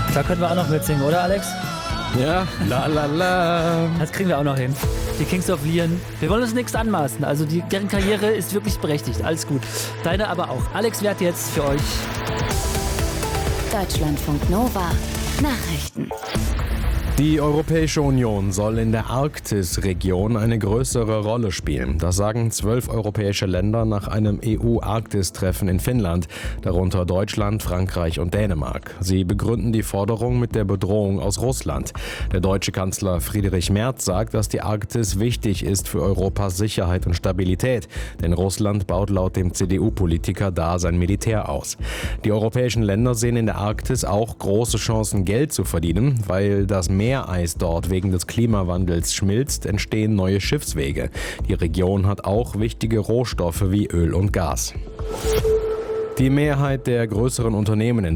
Da können wir auch noch mitsingen, oder Alex? Ja, la la la. Das kriegen wir auch noch hin. Die Kings of Leon. Wir wollen uns nichts anmaßen. Also deren Karriere ist wirklich berechtigt. Alles gut. Deine aber auch. Alex, wer hat jetzt für euch? Deutschlandfunk Nova Nachrichten. Die Europäische Union soll in der Arktisregion eine größere Rolle spielen. Das sagen 12 europäische Länder nach einem EU-Arktis-Treffen in Finnland, darunter Deutschland, Frankreich und Dänemark. Sie begründen die Forderung mit der Bedrohung aus Russland. Der deutsche Kanzler Friedrich Merz sagt, dass die Arktis wichtig ist für Europas Sicherheit und Stabilität, denn Russland baut laut dem CDU-Politiker da sein Militär aus. Die europäischen Länder sehen in der Arktis auch große Chancen, Geld zu verdienen, weil das Meereis dort wegen des Klimawandels schmilzt, entstehen neue Schiffswege. Die Region hat auch wichtige Rohstoffe wie Öl und Gas. Die Mehrheit der größeren Unternehmen in